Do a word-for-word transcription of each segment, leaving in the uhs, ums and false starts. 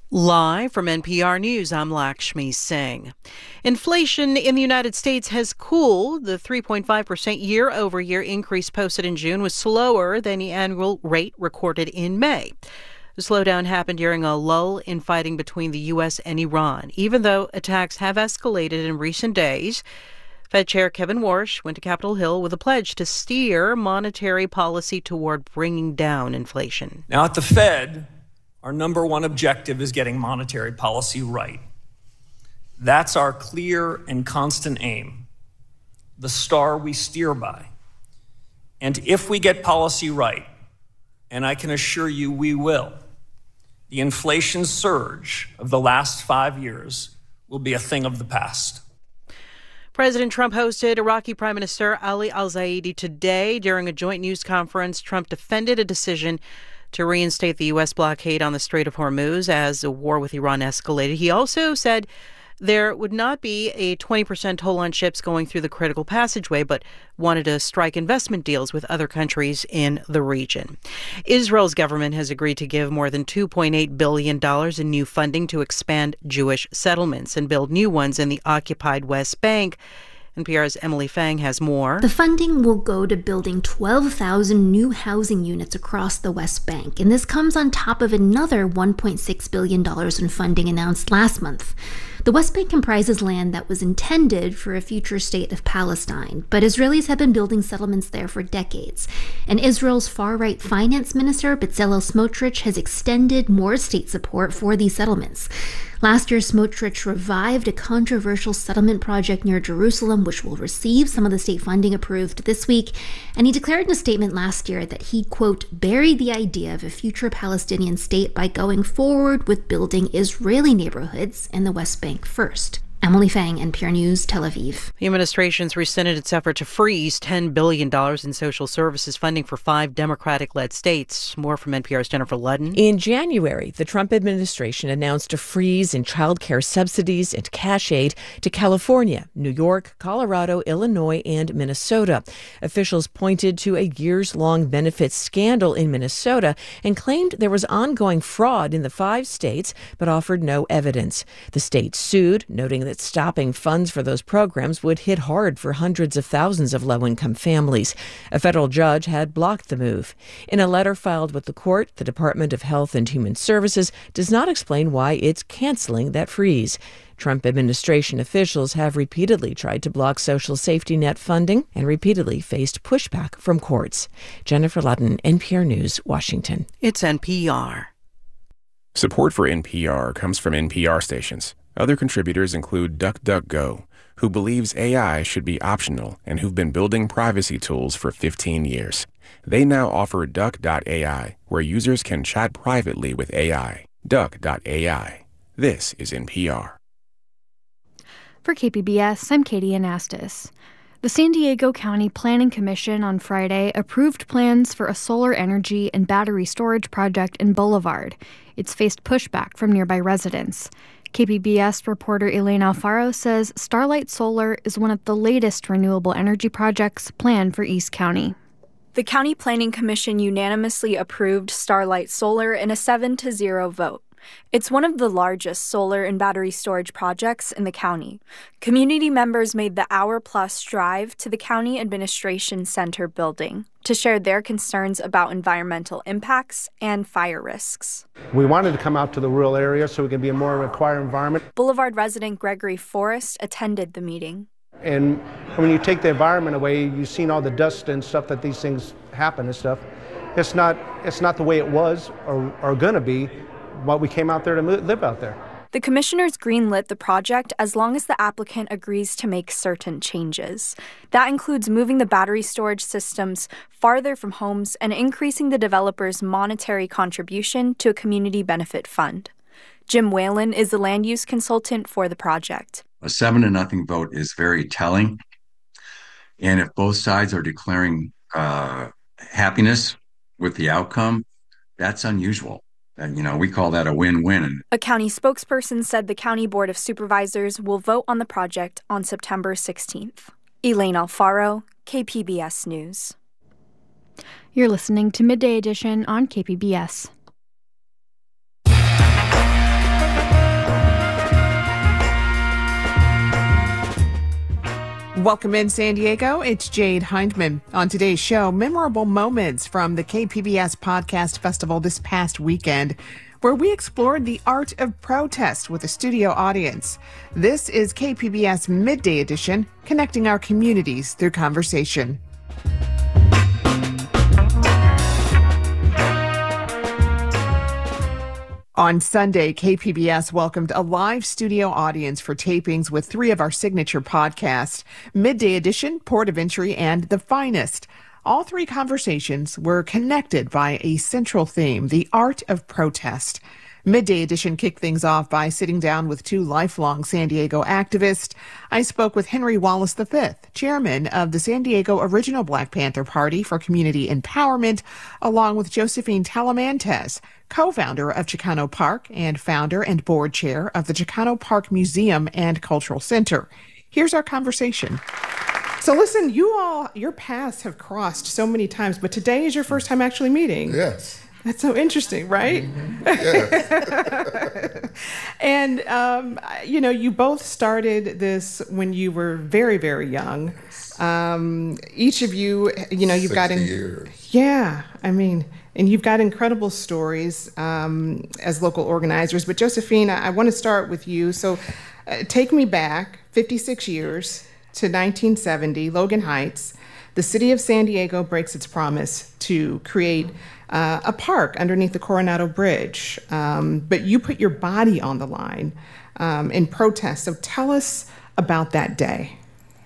Live from N P R News, I'm Lakshmi Singh. Inflation in the United States has cooled. The three point five percent year-over-year increase posted in June was slower than the annual rate recorded in May. The slowdown happened during a lull in fighting between the U S and Iran, even though attacks have escalated in recent days. Fed Chair Kevin Warsh went to Capitol Hill with a pledge to steer monetary policy toward bringing down inflation. Now, at the Fed, our number one objective is getting monetary policy right. That's our clear and constant aim, the star we steer by. And if we get policy right, and I can assure you we will, the inflation surge of the last five years will be a thing of the past. President Trump hosted Iraqi Prime Minister Ali al-Zaidi today. During a joint news conference, Trump defended a decision to reinstate the U S blockade on the Strait of Hormuz as the war with Iran escalated. He also said there would not be a twenty percent toll on ships going through the critical passageway, but wanted to strike investment deals with other countries in the region. Israel's government has agreed to give more than two point eight billion dollars in new funding to expand Jewish settlements and build new ones in the occupied West Bank. N P R's Emily Fang has more. The funding will go to building twelve thousand new housing units across the West Bank, and this comes on top of another one point six billion dollars in funding announced last month. The West Bank comprises land that was intended for a future state of Palestine, but Israelis have been building settlements there for decades, and Israel's far-right finance minister, Bezalel Smotrich, has extended more state support for these settlements. Last year, Smotrich revived a controversial settlement project near Jerusalem, which will receive some of the state funding approved this week, and he declared in a statement last year that he, quote, buried the idea of a future Palestinian state by going forward with building Israeli neighborhoods in the West Bank first. Emily Fang, N P R News, Tel Aviv. The administration's rescinded its effort to freeze ten billion dollars in social services funding for five Democratic-led states. More from N P R's Jennifer Ludden. In January, the Trump administration announced a freeze in child care subsidies and cash aid to California, New York, Colorado, Illinois, and Minnesota. Officials pointed to a years-long benefits scandal in Minnesota and claimed there was ongoing fraud in the five states, but offered no evidence. The state sued, noting that stopping funds for those programs would hit hard for hundreds of thousands of low-income families. A federal judge had blocked the move. In a letter filed with the court, the Department of Health and Human Services does not explain why it's canceling that freeze. Trump administration officials have repeatedly tried to block social safety net funding and repeatedly faced pushback from courts. Jennifer Ludden, N P R News, Washington. It's N P R. Support for N P R comes from N P R stations. Other contributors include DuckDuckGo, who believes A I should be optional and who've been building privacy tools for fifteen years. They now offer Duck dot A I, where users can chat privately with A I. Duck dot A I. This is N P R. For K P B S, I'm Katie Anastas. The San Diego County Planning Commission on Friday approved plans for a solar energy and battery storage project in Boulevard. It's faced pushback from nearby residents. K P B S reporter Elaine Alfaro says Starlight Solar is one of the latest renewable energy projects planned for East County. The County Planning Commission unanimously approved Starlight Solar in a seven to zero vote. It's one of the largest solar and battery storage projects in the county. Community members made the hour-plus drive to the County Administration Center building to share their concerns about environmental impacts and fire risks. We wanted to come out to the rural area so we could be a more required environment. Boulevard resident Gregory Forrest attended the meeting. And when you take the environment away, you've seen all the dust and stuff that these things happen and stuff. It's not, it's not the way it was or, or gonna be. What we came out there to live out there. The commissioners greenlit the project as long as the applicant agrees to make certain changes. That includes moving the battery storage systems farther from homes and increasing the developer's monetary contribution to a community benefit fund. Jim Whalen is the land use consultant for the project. A seven to nothing vote is very telling. And if both sides are declaring uh, happiness with the outcome, that's unusual. And, you know, we call that a win-win. A county spokesperson said the County Board of Supervisors will vote on the project on September sixteenth. Elaine Alfaro, K P B S News. You're listening to Midday Edition on K P B S. Welcome in, San Diego. It's Jade Hindman. On today's show, memorable moments from the K P B S Podcast Festival this past weekend, where we explored the art of protest with a studio audience. This is K P B S Midday Edition, connecting our communities through conversation. On Sunday, K P B S welcomed a live studio audience for tapings with three of our signature podcasts, Midday Edition, Port of Entry, and The Finest. All three conversations were connected by a central theme, the art of protest. Midday Edition kicked things off by sitting down with two lifelong San Diego activists. I spoke with Henry Wallace the fifth, chairman of the San Diego Original Black Panther Party for Community Empowerment, along with Josephine Talamantes, co-founder of Chicano Park and founder and board chair of the Chicano Park Museum and Cultural Center. Here's our conversation. So listen, you all, your paths have crossed so many times, but today is your first time actually meeting. Yes. That's so interesting, right? Mm-hmm. Yes. And, um, you know, you both started this when you were very, very young. Um, each of you, you know, you've got... sixty years. Yeah, I mean, and you've got incredible stories um, as local organizers. But Josephine, I, I want to start with you. So uh, take me back fifty-six years to nineteen seventy, Logan Heights. The city of San Diego breaks its promise to create uh, a park underneath the Coronado Bridge. Um, but you put your body on the line um, in protest. So tell us about that day.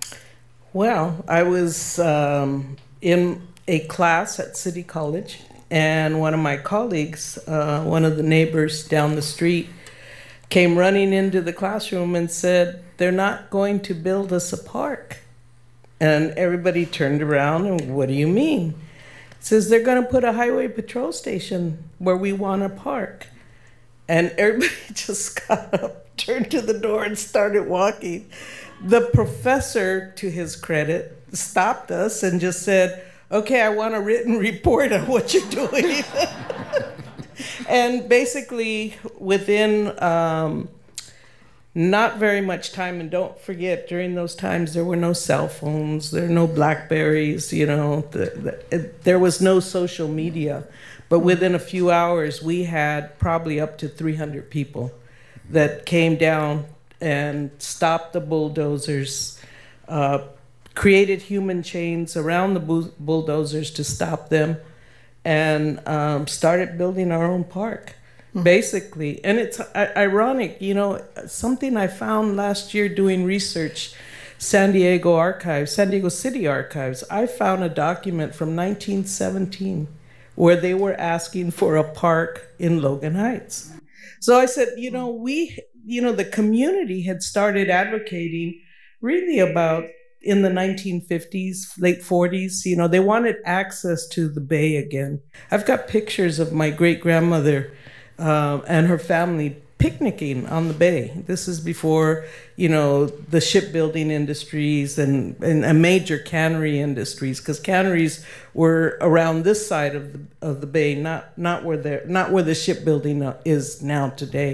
Well, I was um, in a class at City College, and one of my colleagues, uh, one of the neighbors down the street, came running into the classroom and said, "They're not going to build us a park." And everybody turned around and, "What do you mean?" He says, "They're going to put a highway patrol station where we want a park." And everybody just got up, turned to the door, and started walking. The professor, to his credit, stopped us and just said, "Okay, I want a written report on what you're doing." And basically, within um, not very much time, and don't forget, during those times, there were no cell phones, there were no Blackberries, you know, the, the, it, there was no social media. But within a few hours, we had probably up to three hundred people that came down and stopped the bulldozers, uh, created human chains around the bull- bulldozers to stop them, and um, started building our own park. Basically, and it's uh, ironic, you know, something I found last year doing research, San Diego Archives, San Diego City Archives, I found a document from nineteen seventeen where they were asking for a park in Logan Heights. So I said, you know, we, you know, the community had started advocating really about in the nineteen fifties, late forties, you know, they wanted access to the Bay again. I've got pictures of my great-grandmother Uh, and her family picnicking on the bay. This is before, you know, the shipbuilding industries and, and, and major cannery industries, because canneries were around this side of the of the bay, not not where the not where the shipbuilding is now today.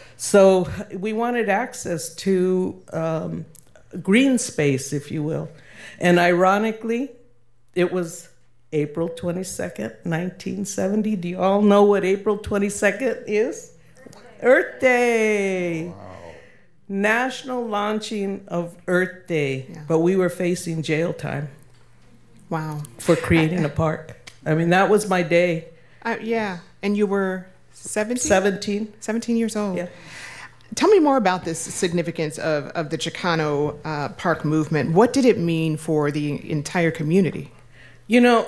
So we wanted access to um, green space, if you will, and ironically, it was April twenty-second, nineteen seventy. Do you all know what April twenty-second is? Earth Day. Wow. National launching of Earth Day. Yeah. But we were facing jail time. Wow. For creating a park. I mean, that was my day. Uh, yeah. And you were seventeen? seventeen. seventeen years old. Yeah. Tell me more about this significance of, of the Chicano uh, Park movement. What did it mean for the entire community? You know,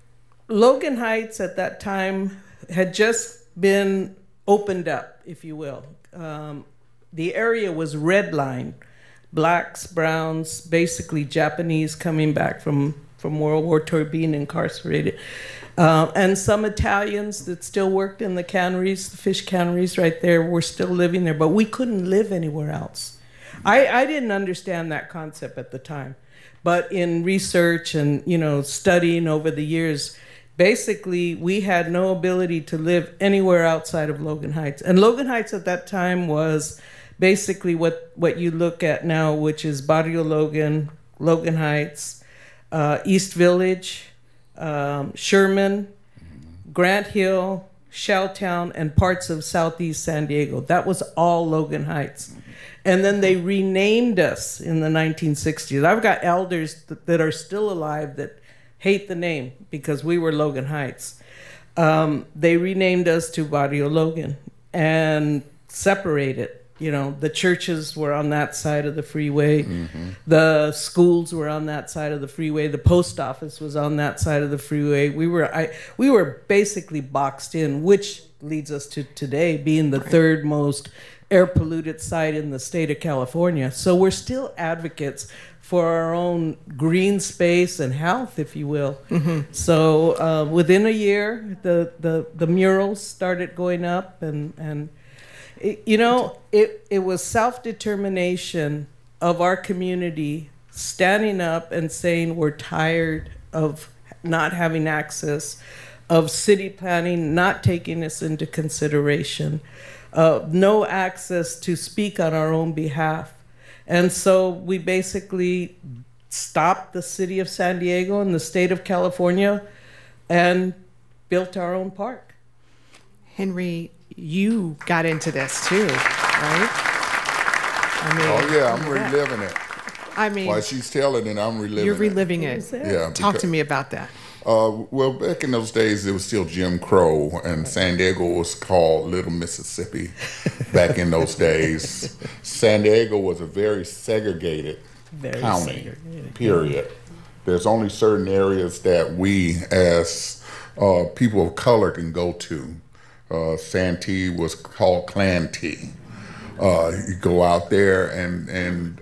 Logan Heights at that time had just been opened up, if you will. Um, the area was redlined. Blacks, browns, basically Japanese coming back from, from World War Two being incarcerated. Uh, and some Italians that still worked in the canneries, the fish canneries right there, were still living there. But we couldn't live anywhere else. I, I didn't understand that concept at the time. But in research and, you know, studying over the years, basically we had no ability to live anywhere outside of Logan Heights. And Logan Heights at that time was basically what, what you look at now, which is Barrio Logan, Logan Heights, uh, East Village, um, Sherman, Grant Hill, Shelltown, and parts of southeast San Diego. That was all Logan Heights. And then they renamed us in the nineteen sixties. I've got elders th- that are still alive that hate the name because we were Logan Heights. Um, they renamed us to Barrio Logan and separated. You know, the churches were on that side of the freeway. Mm-hmm. The schools were on that side of the freeway. The post office was on that side of the freeway. We were I we were basically boxed in, which leads us to today being the right. third most air polluted site in the state of California. So we're still advocates for our own green space and health, if you will. Mm-hmm. So uh, within a year, the, the, the murals started going up, and, and it, you know, it, it was self-determination of our community standing up and saying we're tired of not having access, of city planning not taking us into consideration, uh, no access to speak on our own behalf. And so we basically stopped the city of San Diego and the state of California and built our own park. Henry, you got into this too, right? I mean, oh yeah, I'm reliving it. I mean, while she's telling it, I'm reliving it. You're reliving it. it. Yeah. Talk because, to me about that. Uh, well, back in those days, it was still Jim Crow, and San Diego was called Little Mississippi back in those days. San Diego was a very segregated very county, segregated. period. There's only certain areas that we, as uh, people of color, can go to. Uh, Santee was called Clan T. Uh, you go out there and, and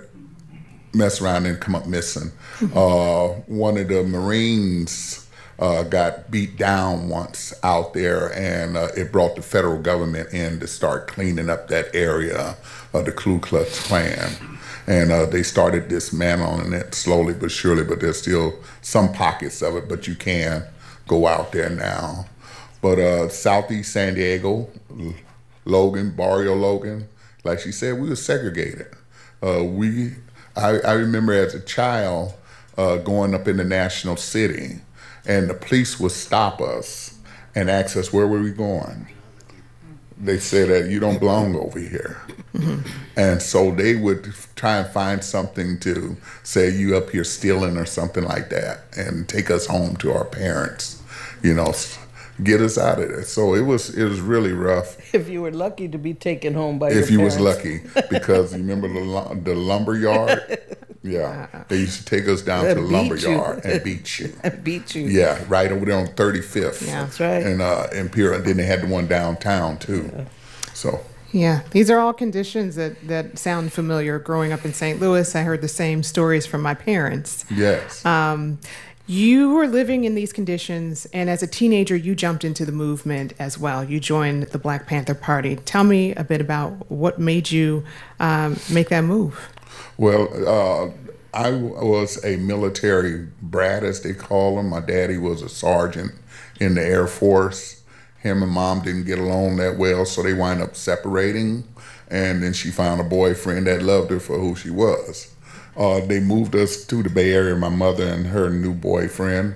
mess around and come up missing. Uh, one of the Marines uh, got beat down once out there, and uh, it brought the federal government in to start cleaning up that area of the Ku Klux Klan. And uh, they started dismantling it slowly but surely, but there's still some pockets of it, but you can go out there now. But uh, Southeast San Diego, Logan, Barrio Logan, like she said, we were segregated. Uh, we I, I remember as a child uh, going up in the National City, and the police would stop us and ask us where were we going. They said that you don't belong over here. Mm-hmm. And so they would try and find something to say you up here stealing or something like that and take us home to our parents, you know, get us out of there. So it was it was really rough. If you were lucky to be taken home by if your you parents. was lucky, because you remember the the lumber yard? Yeah, they used to take us down and to the lumber you. yard and beat you. and beat you. Yeah, right over there on thirty-fifth. Yeah, that's right. And uh, Imperial, and then they had the one downtown too. Yeah. So. Yeah, these are all conditions that, that sound familiar. Growing up in Saint Louis, I heard the same stories from my parents. Yes. Um, you were living in these conditions, and as a teenager, you jumped into the movement as well. You joined the Black Panther Party. Tell me a bit about what made you um, make that move. Well, uh, I was a military brat, as they call them. My daddy was a sergeant in the Air Force. Him and mom didn't get along that well, so they wind up separating. And then she found a boyfriend that loved her for who she was. Uh, they moved us to the Bay Area, my mother and her new boyfriend.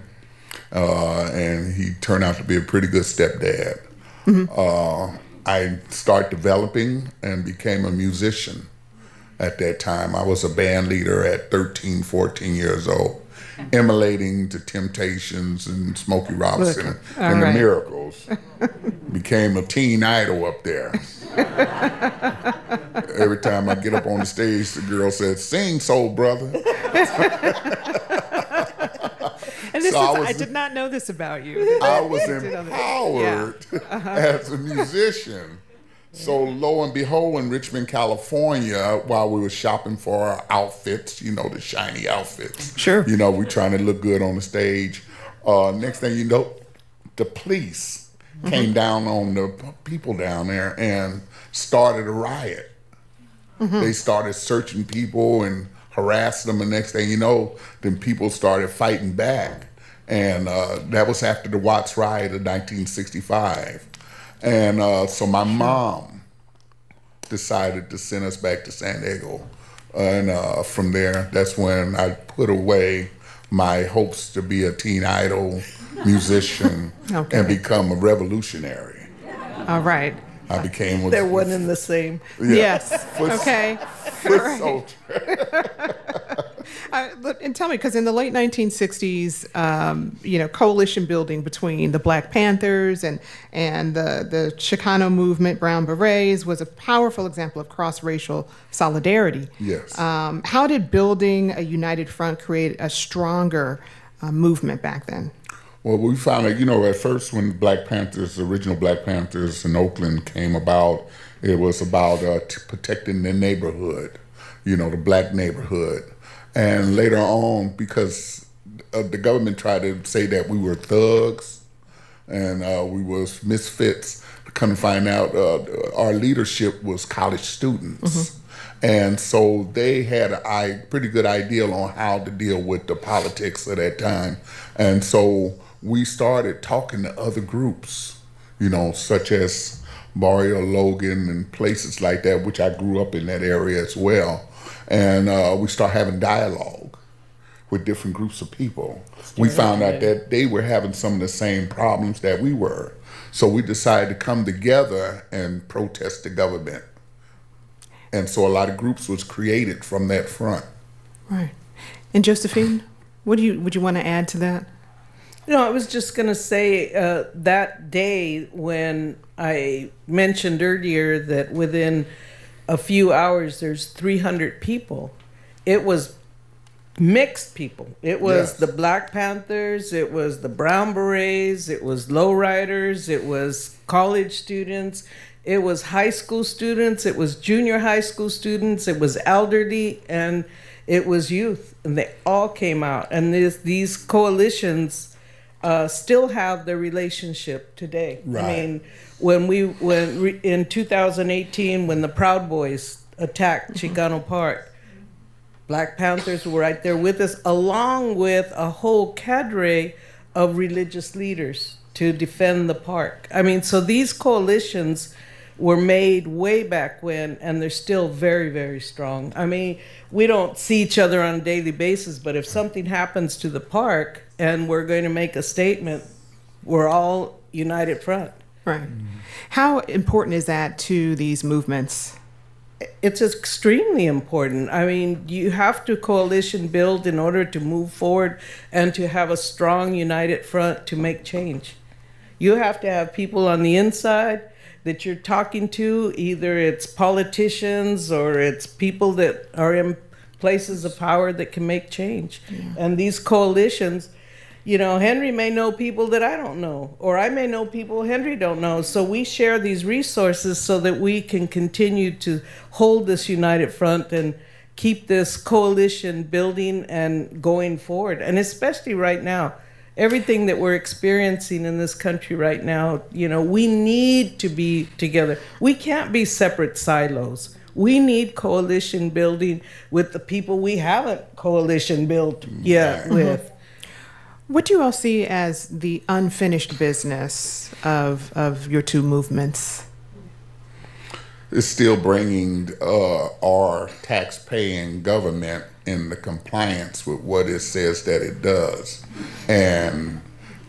Uh, and he turned out to be a pretty good stepdad. Mm-hmm. Uh, I started developing and became a musician at that time. I was a band leader at thirteen, fourteen years old, emulating the Temptations and Smokey Robinson and, and right. the Miracles. Became a teen idol up there. Every time I get up on the stage, the girl said, "Sing, soul brother." And this so is, I, was, I did not know this about you. I was empowered yeah. uh-huh. as a musician. So lo and behold, in Richmond, California, while we were shopping for our outfits, you know, the shiny outfits. Sure. You know, we trying to look good on the stage. Uh, next thing you know, the police mm-hmm. came down on the people down there and started a riot. Mm-hmm. They started searching people and harassing them. And next thing you know, then people started fighting back. And uh, that was after the Watts riot of nineteen sixty-five. And uh, so my mom decided to send us back to San Diego And uh, from there, that's when I put away my hopes to be a teen idol musician okay. and become a revolutionary. All right. I became a, They're one and the same. Yeah, yes. Foot, okay. Foot right. soldier. uh, and tell me, because in the late nineteen sixties, um, you know, coalition building between the Black Panthers and and the the Chicano movement, Brown Berets, was a powerful example of cross-racial solidarity. Yes. Um, how did building a united front create a stronger uh, movement back then? Well, we found that, you know, at first when Black Panthers, the original Black Panthers in Oakland came about, it was about uh, t- protecting the neighborhood, you know, the black neighborhood. And later on, because uh, the government tried to say that we were thugs and uh, we was misfits, come to find out uh, our leadership was college students. Mm-hmm. And so they had a I, pretty good idea on how to deal with the politics of that time. And so we started talking to other groups, you know, such as Barrio Logan and places like that, which I grew up in that area as well. And uh, we started having dialogue with different groups of people. We found out that they were having some of the same problems that we were. So we decided to come together and protest the government. And so a lot of groups was created from that front. Right. And Josephine, what do you would you want to add to that? No, I was just going to say uh, that day when I mentioned earlier that within a few hours there's three hundred people, it was mixed people. It was yes. the Black Panthers, it was the Brown Berets, it was lowriders, it was college students, it was high school students, it was junior high school students, it was elderly, and it was youth. And they all came out. And this, these coalitions Uh, still have the relationship today. Right. I mean, when we when re, in two thousand eighteen, when the Proud Boys attacked Chicano Park, Black Panthers were right there with us, along with a whole cadre of religious leaders to defend the park. I mean, so these coalitions were made way back when, and they're still very, very strong. I mean, we don't see each other on a daily basis, but if something happens to the park and we're going to make a statement, we're all united front. Right. Mm-hmm. How important is that to these movements? It's extremely important. I mean, you have to coalition build in order to move forward and to have a strong united front to make change. You have to have people on the inside that you're talking to, either it's politicians or it's people that are in places of power that can make change. Yeah. And these coalitions, you know, Henry may know people that I don't know, or I may know people Henry don't know. So we share these resources so that we can continue to hold this united front and keep this coalition building and going forward. And especially right now, everything that we're experiencing in this country right now, you know, we need to be together. We can't be separate silos. We need coalition building with the people we haven't coalition built yet mm-hmm. with. What do you all see as the unfinished business of of your two movements? It's still bringing uh, our tax-paying government in the compliance with what it says that it does. And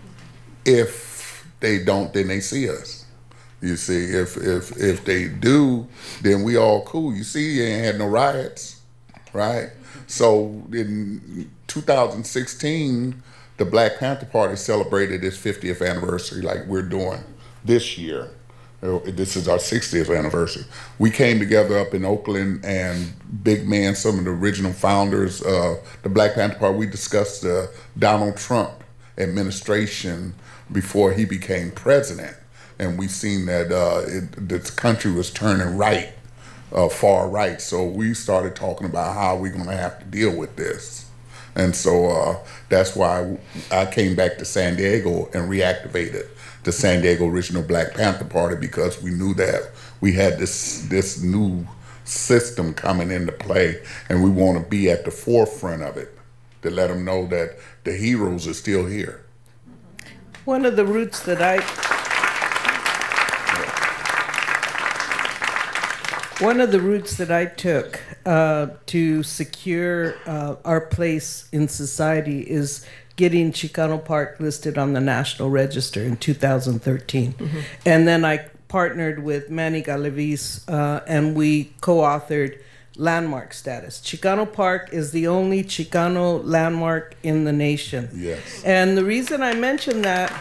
if they don't, then they see us. You see, if if if they do, then we all cool. You see, you ain't had no riots, right? So in two thousand sixteen, the Black Panther Party celebrated its fiftieth anniversary like we're doing this year. This is our sixtieth anniversary. We came together up in Oakland, and Big Man, some of the original founders of the Black Panther Party, we discussed the Donald Trump administration before he became president. And we seen that uh, it, the country was turning right, uh, far right. So we started talking about how we're gonna have to deal with this. And so uh, that's why I came back to San Diego and reactivated the San Diego Original Black Panther Party, because we knew that we had this this new system coming into play, and we want to be at the forefront of it to let them know that the heroes are still here. One of the roots that I one of the routes that I took uh, to secure uh, our place in society is getting Chicano Park listed on the National Register in two thousand thirteen. Mm-hmm. And then I partnered with Manny Galevis, uh, and we co-authored landmark status. Chicano Park is the only Chicano landmark in the nation. Yes. And the reason I mention that,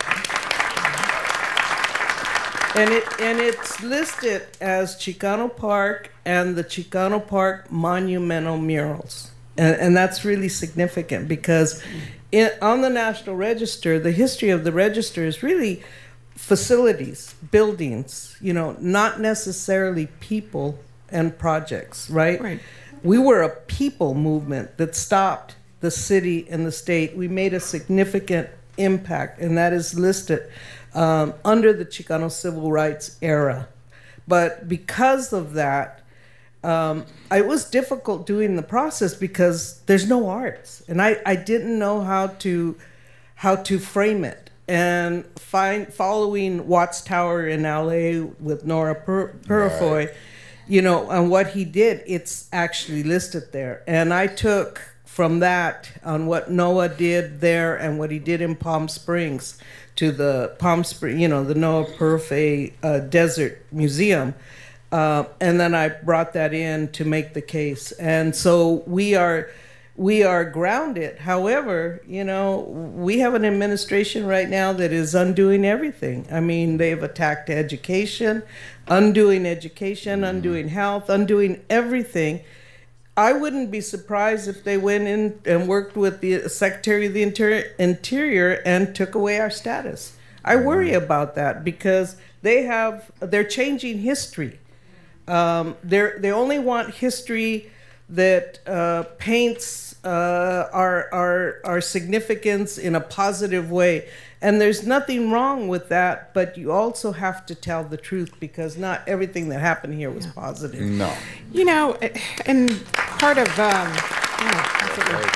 and it and it's listed as Chicano Park and the Chicano Park Monumental Murals. And, and that's really significant because in, on the National Register, the history of the register is really facilities, buildings, you know, not necessarily people and projects, right? Right. We were a people movement that stopped the city and the state. We made a significant impact, and that is listed um, under the Chicano Civil Rights era. But because of that, um, it was difficult doing the process because there's no arts, and I, I didn't know how to how to frame it. And find, following Watts Tower in L A with Nora Pur- Purifoy, right. you know, and what he did, it's actually listed there. And I took from that on what Noah did there and what he did in Palm Springs to the Palm Springs, you know, the Noah Purifoy uh, Desert Museum. Uh, and then I brought that in to make the case. And so we are... We are grounded. However, you know, we have an administration right now that is undoing everything. I mean, they've attacked education, undoing education, undoing health, undoing everything. I wouldn't be surprised if they went in and worked with the Secretary of the Inter- Interior and took away our status. I worry about that because they have, they're changing history. Um, they're, they only want history that uh, paints uh, our, our, our significance in a positive way. And there's nothing wrong with that, but you also have to tell the truth because not everything that happened here was positive. No. You know, and part of... Um, yeah,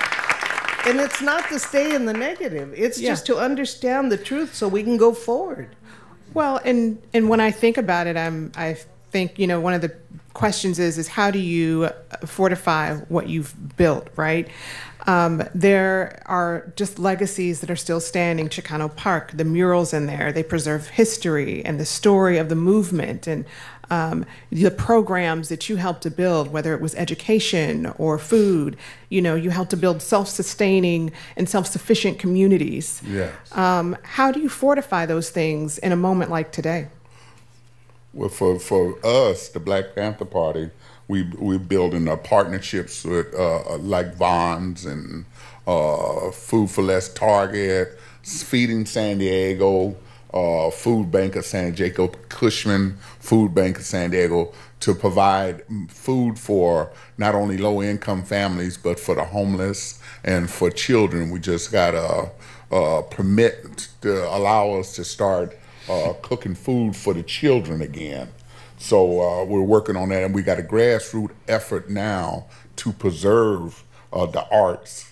and it's not to stay in the negative. It's yeah. just to understand the truth so we can go forward. Well, and, and when I think about it, I'm, I think, you know, one of the questions is, is how do you fortify what you've built, right? Um, there are just legacies that are still standing. Chicano Park, the murals in there, they preserve history and the story of the movement and um, the programs that you helped to build, whether it was education or food. You know, you helped to build self-sustaining and self-sufficient communities. Yes. Um, how do you fortify those things in a moment like today? Well, for, for us, the Black Panther Party, we we're building uh, partnerships with uh, like Vons and uh, Food for Less Target, Feeding San Diego, uh, Food Bank of San Diego, Cushman Food Bank of San Diego, to provide food for not only low-income families, but for the homeless and for children. We just got a, a permit to allow us to start Uh, cooking food for the children again. So uh, we're working on that, and we got a grassroots effort now to preserve uh, the arts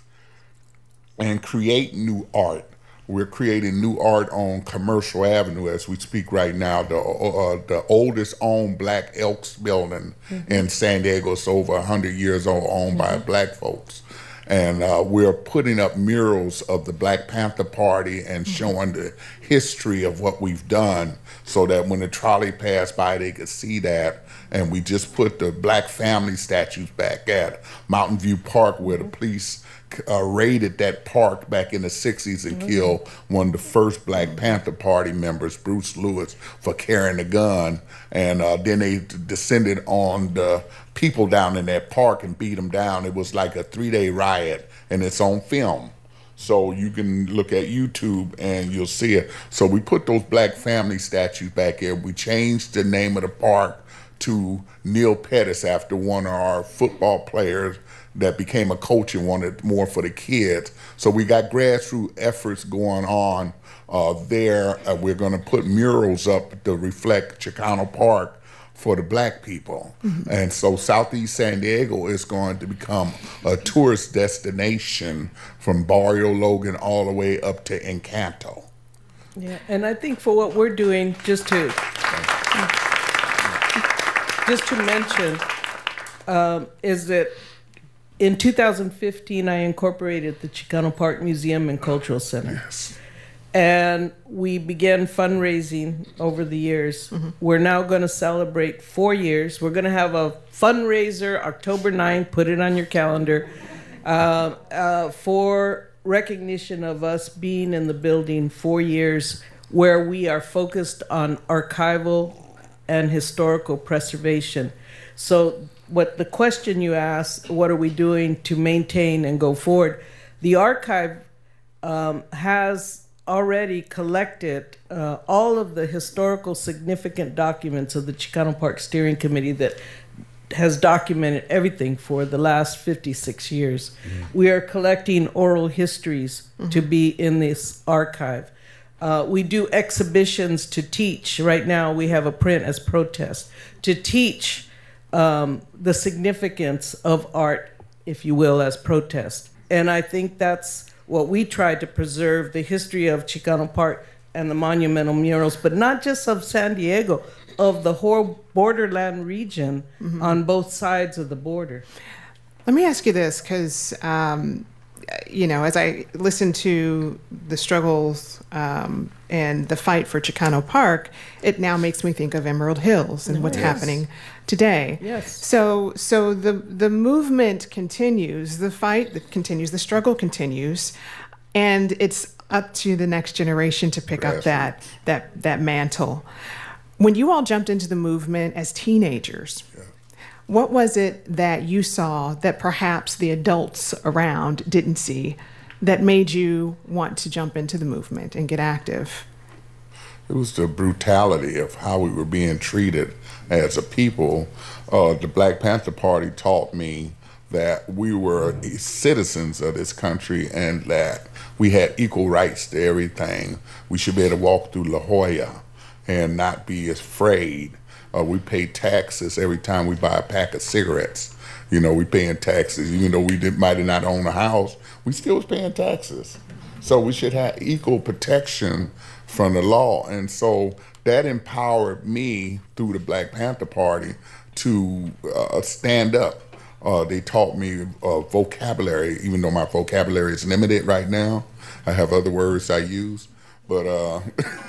and create new art. We're creating new art on Commercial Avenue as we speak right now. The uh, the oldest owned Black Elks building mm-hmm. in San Diego is over one hundred years old, owned mm-hmm. by Black folks. And uh, we're putting up murals of the Black Panther Party and mm-hmm. showing the history of what we've done so that when the trolley passed by, they could see that. And we just put the Black family statues back at Mountain View Park, where the police uh, raided that park back in the sixties and mm-hmm. killed one of the first Black Panther Party members, Bruce Lewis, for carrying a gun. And uh, then they descended on the people down in that park and beat them down. It was like a three-day riot, and it's on film. So you can look at YouTube and you'll see it. So we put those Black family statues back here. We changed the name of the park to Neil Pettis after one of our football players that became a coach and wanted more for the kids. So we got grassroots efforts going on uh, there. Uh, we're gonna put murals up to reflect Chicano Park for the Black people. Mm-hmm. And so Southeast San Diego is going to become a tourist destination from Barrio Logan all the way up to Encanto. Yeah, and I think for what we're doing, just to just to mention, um, is that in two thousand fifteen, I incorporated the Chicano Park Museum and Cultural Center. Yes. And we began fundraising over the years. Mm-hmm. We're now going to celebrate four years. We're going to have a fundraiser October ninth, put it on your calendar, uh, uh, for recognition of us being in the building four years, where we are focused on archival and historical preservation. So what the question you asked, what are we doing to maintain and go forward? The archive um, has already collected uh, all of the historical significant documents of the Chicano Park Steering Committee that has documented everything for the last fifty-six years. Mm-hmm. We are collecting oral histories mm-hmm. to be in this archive. Uh, we do exhibitions to teach. Right now we have a print as protest to teach um, the significance of art, if you will, as protest. And I think that's what we tried to preserve, the history of Chicano Park and the monumental murals, but not just of San Diego, of the whole borderland region mm-hmm. on both sides of the border. Let me ask you this, because, um, you know, as I listen to the struggles um, and the fight for Chicano Park, it now makes me think of Emerald Hills and what's yes. happening today. Yes. So, so the the movement continues, the fight continues, the struggle continues, and it's up to the next generation to pick up that that that mantle. When you all jumped into the movement as teenagers, yeah. what was it that you saw that perhaps the adults around didn't see that made you want to jump into the movement and get active? It was the brutality of how we were being treated as a people. Uh, the Black Panther Party taught me that we were citizens of this country and that we had equal rights to everything. We should be able to walk through La Jolla and not be afraid. Uh, we pay taxes every time we buy a pack of cigarettes. You know, we paying taxes. Even though we did, might not own a house, we still was paying taxes. So we should have equal protection from the law. And so that empowered me through the Black Panther Party to uh, stand up. Uh, they taught me uh, vocabulary, even though my vocabulary is limited right now. I have other words I use, but uh,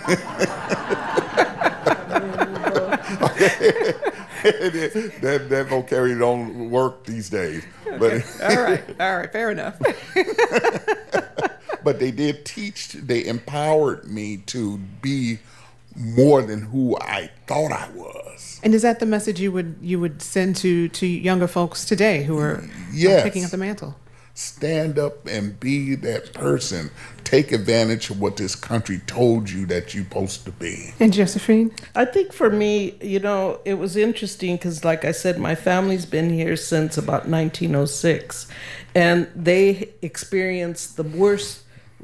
that, that vocabulary don't work these days. Okay. But all right, all right, fair enough. But they did teach, they empowered me to be more than who I thought I was. And is that the message you would you would send to, to younger folks today who are yes. picking up the mantle? Stand up and be that person. Take advantage of what this country told you that you're supposed to be. And Josephine? I think for me, you know, it was interesting because, like I said, my family's been here since about nineteen oh six. And they experienced the worst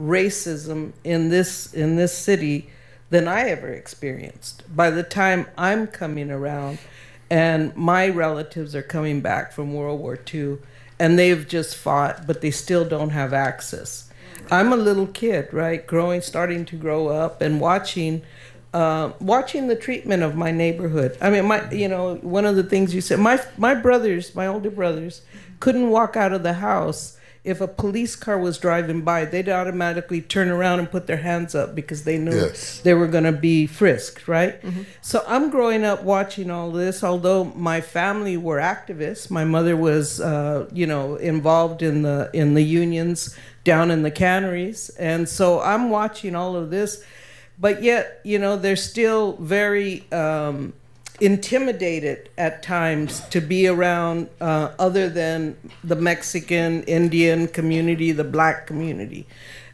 racism in this in this city than I ever experienced. By the time I'm coming around and my relatives are coming back from World War Two and they've just fought, but they still don't have access. I'm a little kid, right, growing, starting to grow up and watching uh, watching the treatment of my neighborhood. I mean, my, you know, one of the things you said, my my brothers, my older brothers, couldn't walk out of the house. If a police car was driving by, they'd automatically turn around and put their hands up because they knew yes. they were going to be frisked, right? Mm-hmm. So I'm growing up watching all this, although my family were activists. My mother was, uh, you know, involved in the in the unions down in the canneries. And so I'm watching all of this. But yet, you know, they're still very um, intimidated at times to be around uh, other than the Mexican, Indian community, the Black community,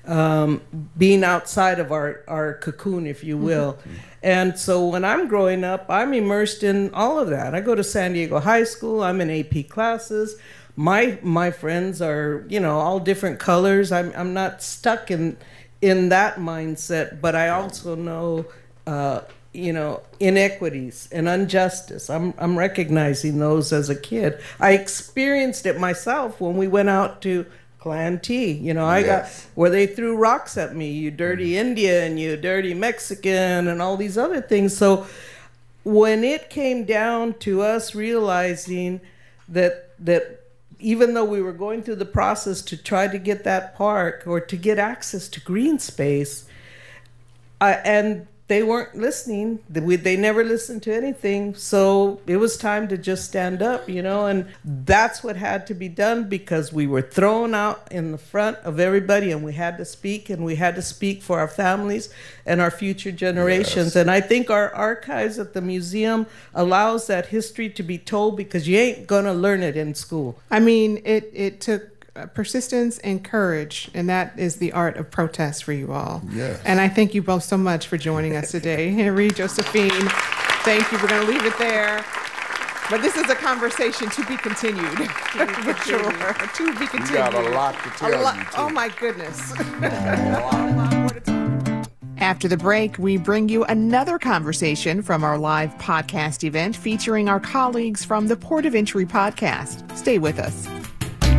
um, being outside of our, our cocoon, if you will. Mm-hmm. And so when I'm growing up, I'm immersed in all of that. I go to San Diego High School. I'm in A P classes. My my friends are, you know, all different colors. I'm I'm not stuck in in that mindset, but I also know uh, you know, inequities and injustice. I'm I'm recognizing those as a kid. I experienced it myself when we went out to Clan T. You know, I yes. got where they threw rocks at me, you dirty mm-hmm. Indian, you dirty Mexican, and all these other things. So when it came down to us realizing that that even though we were going through the process to try to get that park or to get access to green space, uh, and they weren't listening. They, they never listened to anything. So it was time to just stand up, you know, and that's what had to be done because we were thrown out in the front of everybody and we had to speak and we had to speak for our families and our future generations. Yes. And I think our archives at the museum allows that history to be told because you ain't going to learn it in school. I mean, it, it took persistence and courage, and that is the art of protest for you all. Yes. And I thank you both so much for joining us today. Henry, Josephine, thank you. We're going to leave it there. But this is a conversation to be continued. To be continued. For sure. To be continued. You got a lot to tell lo- you, too. Oh, my goodness. After the break, we bring you another conversation from our live podcast event featuring our colleagues from the Port of Entry podcast. Stay with us.